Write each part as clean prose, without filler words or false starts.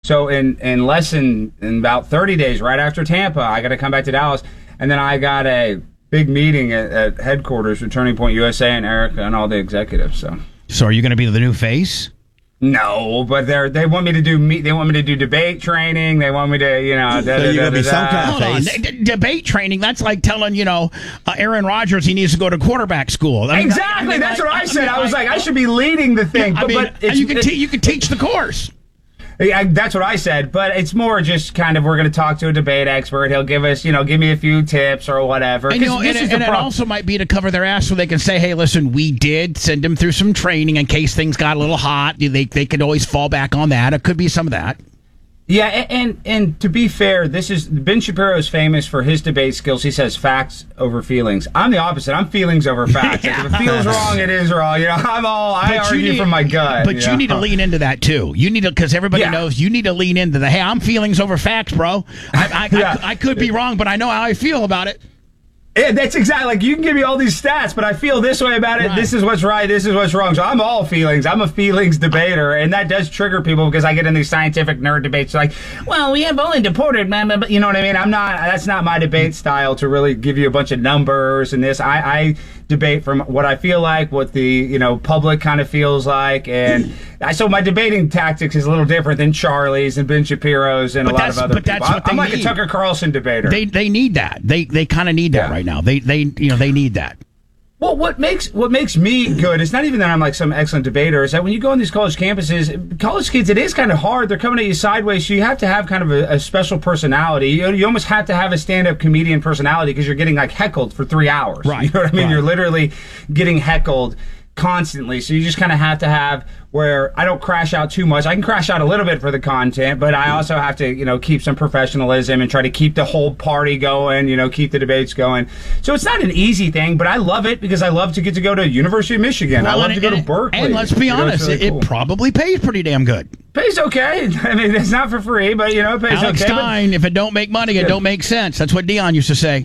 So in less than in about 30 days, right after Tampa, I got to come back to Dallas, and then I got a big meeting at headquarters with Turning Point USA and Erica and all the executives. So are you going to be the new face? No, but they want me to do they want me to do debate training. They want me to, So you're going to be some kind of face. Debate training, that's like telling, Aaron Rodgers he needs to go to quarterback school. Exactly, that's what I said. I was like, I should be leading the thing. You can teach the course. Yeah, that's what I said, but it's more just kind of we're going to talk to a debate expert. He'll give us, give me a few tips or whatever. And, it also might be to cover their ass so they can say, hey, listen, we did send them through some training in case things got a little hot. They could always fall back on that. It could be some of that. Yeah, and to be fair, Ben Shapiro is famous for his debate skills. He says facts over feelings. I'm the opposite. I'm feelings over facts. Like, if it feels wrong, it is wrong. I argue from my gut. But you need to lean into that too. You need to, because everybody knows you need to lean into the, hey, I'm feelings over facts, bro. I could be wrong, but I know how I feel about it. Yeah, that's exactly, like, you can give me all these stats, but I feel this way about it. Right. This is what's right. This is what's wrong. So I'm all feelings. I'm a feelings debater, and that does trigger people because I get in these scientific nerd debates like, well, we have only deported, but you know what I mean? That's not my debate style to really give you a bunch of numbers and this. I debate from what I feel like, what the public kind of feels like, and so my debating tactics is a little different than Charlie's and Ben Shapiro's and a lot of other people. I'm like a Tucker Carlson debater. They need that. They kind of need that right now. They need that. Well, what makes me good, it's not even that I'm like some excellent debater, is that when you go on these college campuses, college kids, it is kind of hard. They're coming at you sideways, so you have to have kind of a special personality. You almost have to have a stand-up comedian personality because you're getting like heckled for 3 hours. Right. You know what I mean? Right. You're literally getting heckled constantly, so you just kind of have where I don't crash out too much. I can crash out a little bit for the content, but I also have to keep some professionalism and try to keep the whole party going, keep the debates going. So it's not an easy thing, but I love it because I love to get to go to University of Michigan. I love to go to Berkeley. And let's be honest, it probably pays pretty damn good. Pays okay. I mean, it's not for free, but it pays Alex okay. Stein, if it don't make money, it don't make sense. That's what Dion used to say.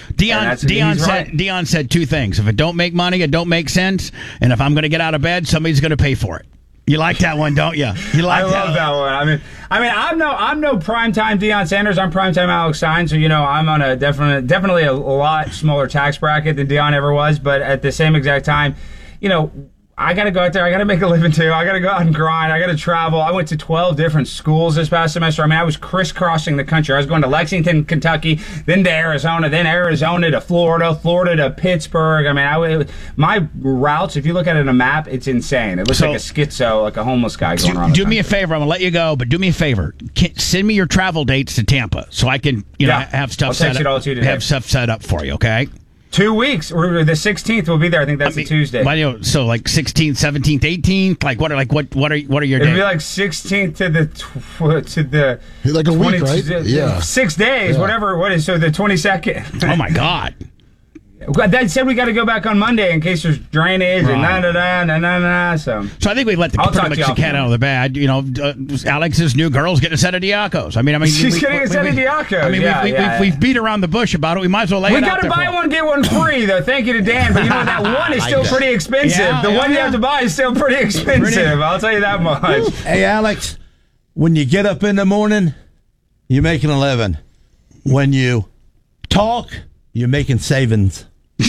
Dion said two things. If it don't make money, it don't make sense. And if I'm going to get out of bed, somebody's going to pay for it. You like that one, don't you? I love that one. I mean, I'm no primetime Deion Sanders. I'm primetime Alex Stein. So I'm on a definitely a lot smaller tax bracket than Deion ever was. But at the same exact time, I got to go out there. I got to make a living, too. I got to go out and grind. I got to travel. I went to 12 different schools this past semester. I mean, I was crisscrossing the country. I was going to Lexington, Kentucky, then to Arizona to Florida, Florida to Pittsburgh. I mean, my routes, if you look at it on a map, it's insane. It looks like a schizo, like a homeless guy going around. Do me a favor. I'm going to let you go, but do me a favor. Send me your travel dates to Tampa so I can have stuff set up for you, okay? 2 weeks. The 16th we'll be there. I think that's a Tuesday. So like 16th, 17th, 18th. Like what are your days? It'll be like 16th to the like a 20, week, right? Yeah, 6 days, whatever. What is so the 22nd? Oh my God. That said, we got to go back on Monday in case there's drainage and na. So I think we let the cat out of the bag. Alex's new girl's getting a set of Diacos. I mean, she's getting a set of Diacos. I mean, we've beat around the bush about it. We might as well lay it out there. We got to buy one, get one free, though. Thank you to Dan. But that one is still pretty expensive. The one you have to buy is still pretty expensive. I'll tell you that much. Hey, Alex, when you get up in the morning, you're making a living. When you talk, you're making savings.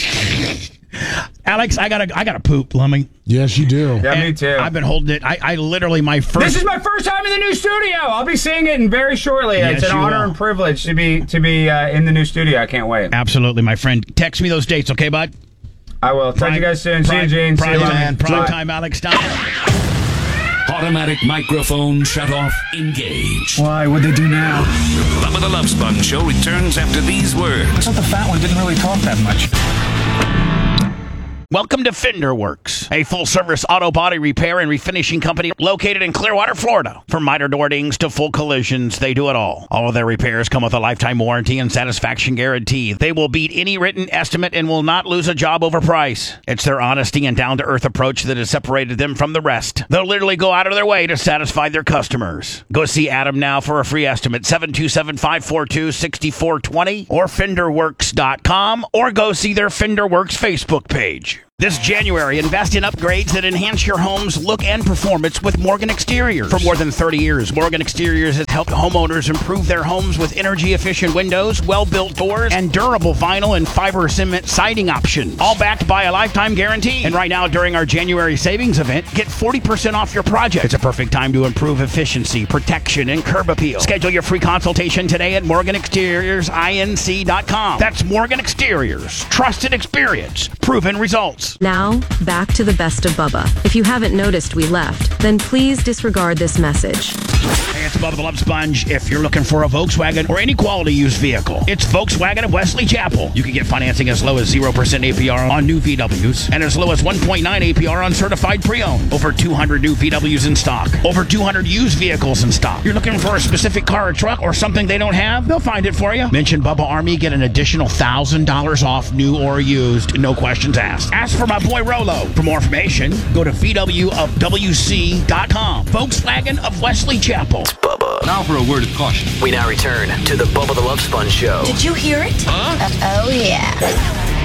Alex, I gotta poop, Lummy. Yes, you do. Yeah, me too. I've been holding it. I literally This is my first time in the new studio. I'll be seeing it very shortly. Yes, it's an honor and privilege to be in the new studio. I can't wait. Absolutely, my friend. Text me those dates, okay, bud? I will. Talk to you guys soon. See you, Gene. See you, man. Prime time, Alex Stein. Automatic microphone shut off. Engage. Why? What'd they do now? Bubba the Love Sponge Show returns after these words. I thought the fat one didn't really talk that much. Welcome to Fender Works, a full-service auto body repair and refinishing company located in Clearwater, Florida. From minor door dings to full collisions, they do it all. All of their repairs come with a lifetime warranty and satisfaction guarantee. They will beat any written estimate and will not lose a job over price. It's their honesty and down-to-earth approach that has separated them from the rest. They'll literally go out of their way to satisfy their customers. Go see Adam now for a free estimate, 727-542-6420 or FenderWorks.com, or go see their Fender Works Facebook page. This January, invest in upgrades that enhance your home's look and performance with Morgan Exteriors. For more than 30 years, Morgan Exteriors has helped homeowners improve their homes with energy-efficient windows, well-built doors, and durable vinyl and fiber cement siding options. All backed by a lifetime guarantee. And right now, during our January savings event, get 40% off your project. It's a perfect time to improve efficiency, protection, and curb appeal. Schedule your free consultation today at MorganExteriorsInc.com. That's Morgan Exteriors. Trusted experience. Proven results. Now, back to the best of Bubba. If you haven't noticed we left, then please disregard this message. Hey, it's Bubba the Love Sponge. If you're looking for a Volkswagen or any quality used vehicle, it's Volkswagen of Wesley Chapel. You can get financing as low as 0% APR on new VWs and as low as 1.9 APR on certified pre-owned. Over 200 new VWs in stock. Over 200 used vehicles in stock. You're looking for a specific car or truck or something they don't have? They'll find it for you. Mention Bubba Army, get an additional $1,000 off new or used. No questions asked. Ask for my boy Rolo. For more information, go to VWofWC.com. Volkswagen of Wesley Chapel. Bubba. Now for a word of caution. We now return to the Bubba the Love Sponge Show. Did you hear it? Huh? Oh, yeah.